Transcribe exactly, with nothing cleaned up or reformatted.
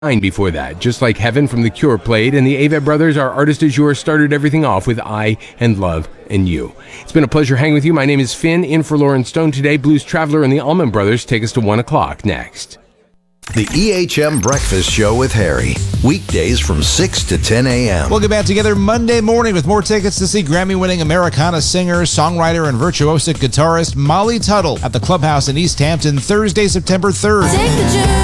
Before that, just like Heaven from The Cure played, and the Avett Brothers, our artist du jour, started everything off with I and Love and You. It's been a pleasure hanging with you. My name is Finn, in for Lauren Stone today. Blues Traveler and the Allman Brothers take us to one o'clock next. The E H M Breakfast Show with Harry. Weekdays from six to ten a.m. We'll get back together Monday morning with more tickets to see Grammy-winning Americana singer, songwriter, and virtuosic guitarist Molly Tuttle at the Clubhouse in East Hampton Thursday, September third.